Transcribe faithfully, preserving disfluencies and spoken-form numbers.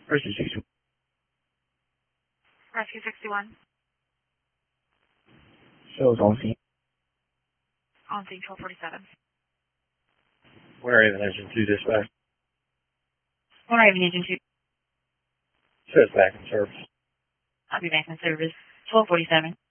Rescue sixty-one. Rescue sixty-one. Shows on scene. On scene twelve forty-seven. Where Raven Engine two dispatch. One Raven Engine two. Shows back in service. I'll be back in service. twelve forty-seven.